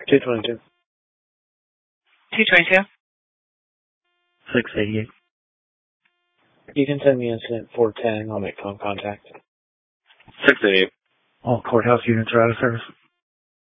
222. 222. 688. You can send me incident 410. I'll make phone contact. 688. All courthouse units are out of service.